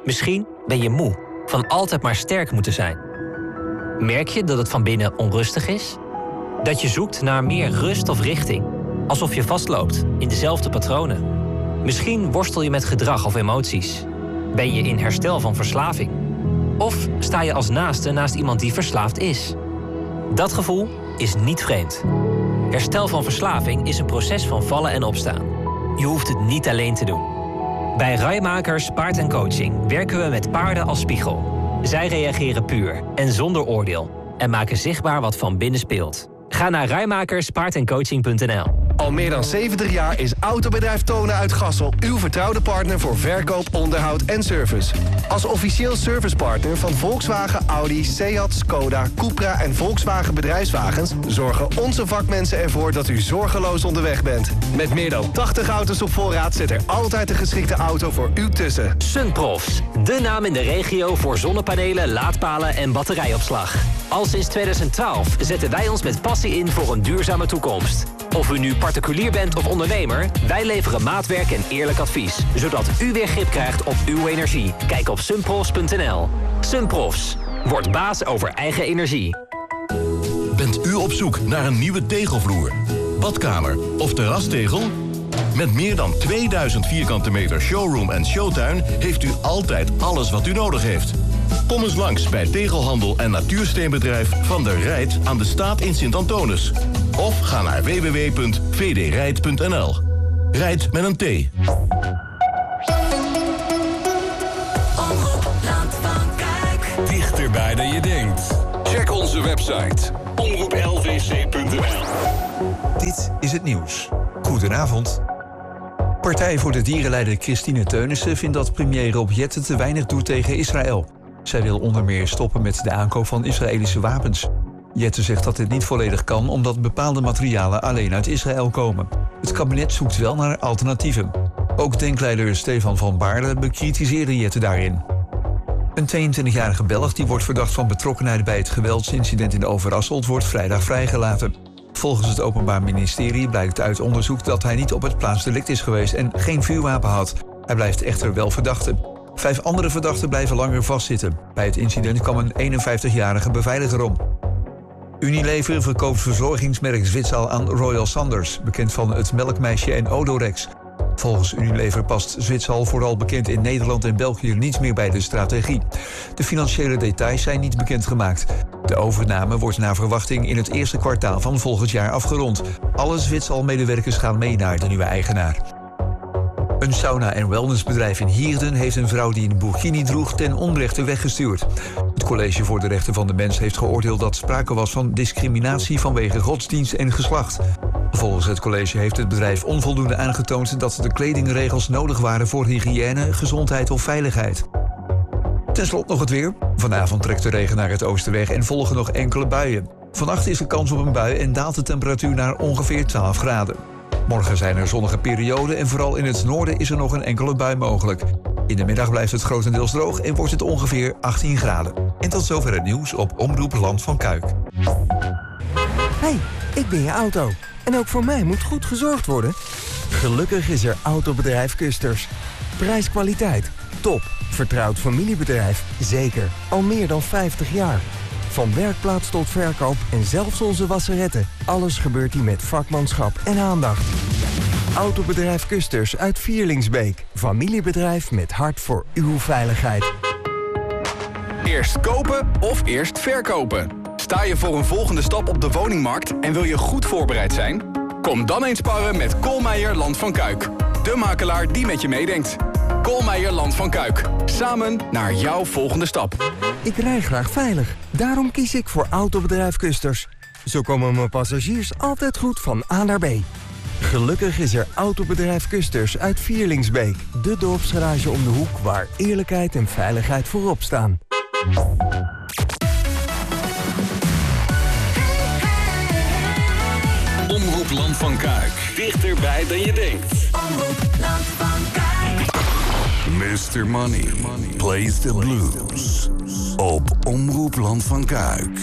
Misschien ben je moe van altijd maar sterk moeten zijn. Merk je dat het van binnen onrustig is? Dat je zoekt naar meer rust of richting? Alsof je vastloopt in dezelfde patronen. Misschien worstel je met gedrag of emoties. Ben je in herstel van verslaving? Of sta je als naaste naast iemand die verslaafd is? Dat gevoel is niet vreemd. Herstel van verslaving is een proces van vallen en opstaan. Je hoeft het niet alleen te doen. Bij Rijmakers Paard & Coaching werken we met paarden als spiegel. Zij reageren puur en zonder oordeel en maken zichtbaar wat van binnen speelt. Ga naar rijmakerspaardandcoaching.nl. Al meer dan 70 jaar is Autobedrijf Tonen uit Gassel uw vertrouwde partner voor verkoop, onderhoud en service. Als officieel servicepartner van Volkswagen, Audi, Seat, Skoda, Cupra en Volkswagen Bedrijfswagens zorgen onze vakmensen ervoor dat u zorgeloos onderweg bent. Met meer dan 80 auto's op voorraad zit er altijd de geschikte auto voor u tussen. Sunprofs, de naam in de regio voor zonnepanelen, laadpalen en batterijopslag. Al sinds 2012 zetten wij ons met passie in voor een duurzame toekomst. Of u nu particulier bent of ondernemer, wij leveren maatwerk en eerlijk advies. Zodat u weer grip krijgt op uw energie. Kijk op sunprofs.nl. Sunprofs, word baas over eigen energie. Bent u op zoek naar een nieuwe tegelvloer, badkamer of terrastegel? Met meer dan 2000 vierkante meter showroom en showtuin heeft u altijd alles wat u nodig heeft. Kom eens langs bij Tegelhandel en Natuursteenbedrijf Van der Rijt aan de Staat in Sint-Antonis. Of ga naar www.vdrijt.nl. Rijt met een T. Omroep Land van Kuik. Dichterbij dan je denkt. Check onze website omroeplvc.nl. Dit is het nieuws. Goedenavond. Partij voor de Dierenleider Christine Teunissen vindt dat premier Rob Jetten te weinig doet tegen Israël. Zij wil onder meer stoppen met de aankoop van Israëlische wapens. Jetten zegt dat dit niet volledig kan omdat bepaalde materialen alleen uit Israël komen. Het kabinet zoekt wel naar alternatieven. Ook denkleider Stefan van Baarle bekritiseerde Jetten daarin. Een 22-jarige Belg die wordt verdacht van betrokkenheid bij het geweldsincident in Overasselt wordt vrijdag vrijgelaten. Volgens het Openbaar Ministerie blijkt uit onderzoek dat hij niet op het plaatsdelict is geweest en geen vuurwapen had. Hij blijft echter wel verdachte. 5 andere verdachten blijven langer vastzitten. Bij het incident kwam een 51-jarige beveiliger om. Unilever verkoopt verzorgingsmerk Zwitsal aan Royal Sanders, bekend van het melkmeisje en Odorex. Volgens Unilever past Zwitsal, vooral bekend in Nederland en België, niet meer bij de strategie. De financiële details zijn niet bekendgemaakt. De overname wordt naar verwachting in het eerste kwartaal van volgend jaar afgerond. Alle Zwitsal-medewerkers gaan mee naar de nieuwe eigenaar. Een sauna- en wellnessbedrijf in Hierden heeft een vrouw die een burkini droeg ten onrechte weggestuurd. Het College voor de Rechten van de Mens heeft geoordeeld dat sprake was van discriminatie vanwege godsdienst en geslacht. Volgens het college heeft het bedrijf onvoldoende aangetoond dat de kledingregels nodig waren voor hygiëne, gezondheid of veiligheid. Ten slotte nog het weer. Vanavond trekt de regen naar het oosten weg en volgen nog enkele buien. Vannacht is er kans op een bui en daalt de temperatuur naar ongeveer 12 graden. Morgen zijn er zonnige perioden en vooral in het noorden is er nog een enkele bui mogelijk. In de middag blijft het grotendeels droog en wordt het ongeveer 18 graden. En tot zover het nieuws op Omroep Land van Kuik. Hey, ik ben je auto. En ook voor mij moet goed gezorgd worden. Gelukkig is er Autobedrijf Kusters. Prijs-kwaliteit, top. Vertrouwd familiebedrijf, zeker. Al meer dan 50 jaar. Van werkplaats tot verkoop en zelfs onze wasseretten. Alles gebeurt hier met vakmanschap en aandacht. Autobedrijf Kusters uit Vierlingsbeek. Familiebedrijf met hart voor uw veiligheid. Eerst kopen of eerst verkopen? Sta je voor een volgende stap op de woningmarkt en wil je goed voorbereid zijn? Kom dan eens sparren met Koolmeijer Land van Kuik. De makelaar die met je meedenkt. Koolmeijer Land van Kuik. Samen naar jouw volgende stap. Ik rij graag veilig. Daarom kies ik voor Autobedrijf Kusters. Zo komen mijn passagiers altijd goed van A naar B. Gelukkig is er Autobedrijf Kusters uit Vierlingsbeek. De dorpsgarage om de hoek waar eerlijkheid en veiligheid voorop staan. Omroep Land van Kuik. Dichterbij dan je denkt. Omroep Land van Kuik. Mr. Money plays the blues. Op Omroep Land van Kuik.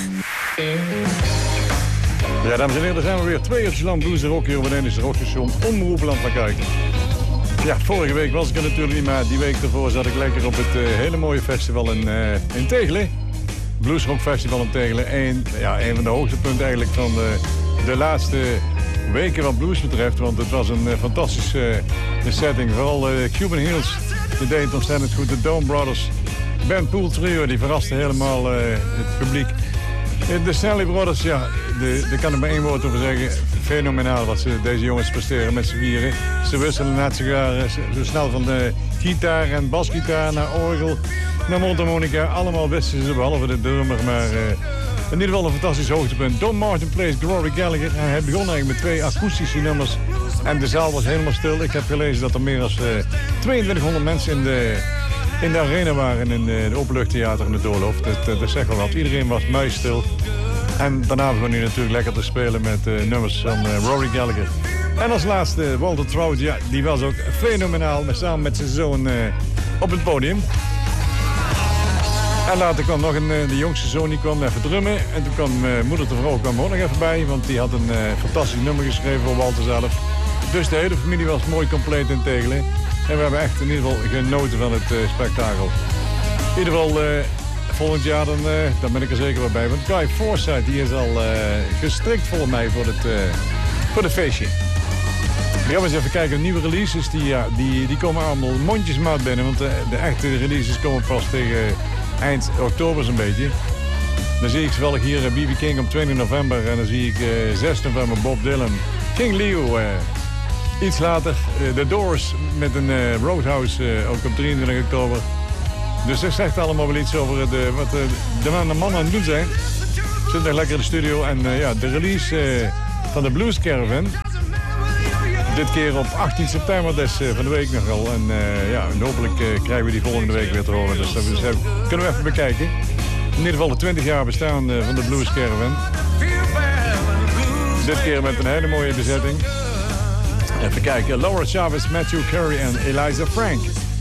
Ja, dames en heren, daar zijn we weer. 2 uur lang blues en rock hier op het Deense Rockstation. Omroep Land van Kuik. Ja, vorige week was ik er natuurlijk niet, maar die week ervoor zat ik lekker op het hele mooie festival in Tegelen. Bluesrock Festival in Tegelen. Een van de hoogtepunten eigenlijk van de laatste weken wat blues betreft. Want het was een fantastische setting. Vooral Cuban Heels, die deed het ontzettend goed. De Dome Brothers, Ben Poole Trio, die verraste helemaal het publiek. De Stanley Brothers, ja, daar kan ik maar één woord over zeggen. Fenomenaal wat deze jongens presteren met z'n vieren. Ze wisselen na het sigaren zo snel van de gitaar en basgitaar naar orgel, naar mondharmonica. Allemaal wisten ze, behalve de drummer, maar in ieder geval een fantastisch hoogtepunt. Don Martin plays Rory Gallagher. En hij begon eigenlijk met 2 akoestische nummers. En de zaal was helemaal stil. Ik heb gelezen dat er meer dan 2200 mensen in de arena waren in de openluchttheater in de Doolhof. Dat zegt wel wat. Iedereen was muisstil. En daarna begon hij natuurlijk lekker te spelen met nummers van Rory Gallagher. En als laatste Walter Trout, ja, die was ook fenomenaal. Samen met zijn zoon op het podium. En later kwam nog de jongste zoon, die kwam even drummen. En toen kwam moeder de vrouw kwam er ook nog even bij. Want die had een fantastisch nummer geschreven voor Walter zelf. Dus de hele familie was mooi compleet in Tegelen. En we hebben echt in ieder geval genoten van het spektakel. In ieder geval volgend jaar, dan ben ik er zeker wel bij. Want Guy Forsyth, die is al gestrikt volgens mij voor het feestje. We gaan eens even kijken naar nieuwe releases. Die komen allemaal mondjesmaat binnen. Want de echte releases komen pas tegen eind oktober zo'n beetje. Dan zie ik toevallig hier B.B. King op 20 november. En dan zie ik 6 november Bob Dylan. King Leo iets later. The Doors met een Roadhouse ook op 23 oktober. Dus dat zegt allemaal wel iets over wat de mannen aan het doen zijn. Ze zitten lekker in de studio. En de release van de Blues Caravan. Dit keer op 18 september, dus van de week nogal. En hopelijk krijgen we die volgende week weer te horen. Dus dat kunnen we even bekijken. In ieder geval de 20 jaar bestaan van de Blues Caravan. Dit keer met een hele mooie bezetting. Even kijken. Laura Chavez, Matthew Curry en Eliza Frank.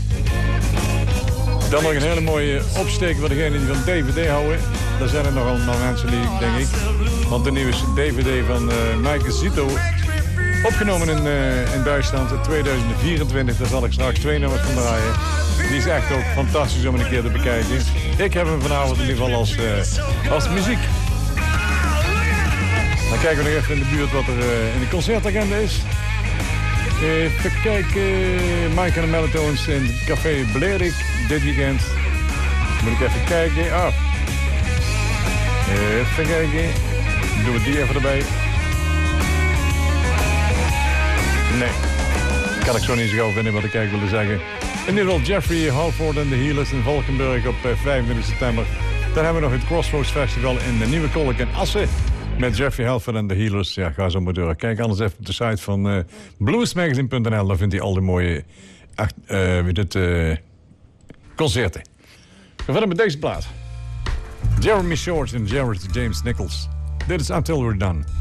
Dan nog een hele mooie opsteek voor degenen die van DVD houden. Daar zijn er nog allemaal mensen die, denk ik. Want de nieuwe DVD van Mike Zito, opgenomen in Duitsland in 2024. Daar zal ik straks 2 nummers van draaien. Die is echt ook fantastisch om een keer te bekijken. Ik heb hem vanavond in ieder geval als muziek. Dan kijken we nog even in de buurt wat er in de concertagenda is. Even kijken. Mike en de Melatones in het Café Blerik dit weekend. Moet ik even kijken. Even kijken. Doen we die even erbij. Nee. Kan ik zo niet zo gauw vinden wat ik eigenlijk wilde zeggen. In ieder geval Jeffrey Halford en de Healers in Valkenburg op 25 september. Dan hebben we nog het Crossroads Festival in de Nieuwe Kolk in Assen. Met Jeffrey Halford en de Healers. Ja, ga zo maar door. Kijk anders even op de site van bluesmagazine.nl. Daar vindt hij al die mooie concerten. We verder met deze plaat. Jeremy Short en James Nichols. Dit is Until We're Done.